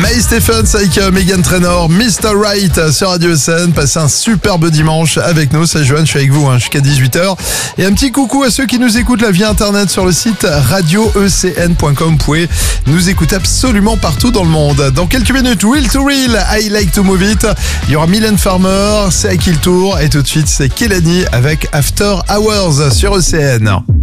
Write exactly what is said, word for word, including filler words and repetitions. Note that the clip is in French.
May Stephens avec euh, Meghan Trainor, mister Right sur Radio E C N. Passez un superbe dimanche avec nous. C'est Johan, je suis avec vous hein, jusqu'à dix-huit heures. Et un petit coucou à ceux qui nous écoutent là via internet sur le site radio e c n point com. Vous pouvez nous écouter absolument partout dans le monde. Dans quelques minutes, Will to Real, I Like to Move It. Il y aura Mylène Farmer, c'est à qui le tour. Et tout de suite, c'est Kelani avec After Hours sur E C N.